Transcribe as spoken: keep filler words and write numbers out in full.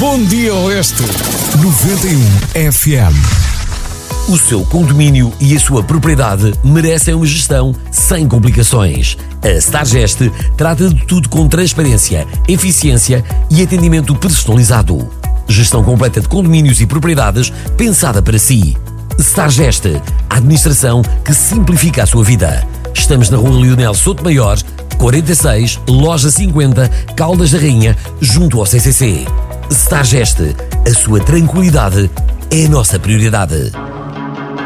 Bom dia, Oeste. noventa e um F M. O seu condomínio e a sua propriedade merecem uma gestão sem complicações. A Stargest trata de tudo com transparência, eficiência e atendimento personalizado. Gestão completa de condomínios e propriedades pensada para si. Stargest, a administração que simplifica a sua vida. Estamos na Rua Leonel Sotomayor, quarenta e seis, Loja cinquenta, Caldas da Rainha, junto ao C C C. Stargest, a sua tranquilidade é a nossa prioridade.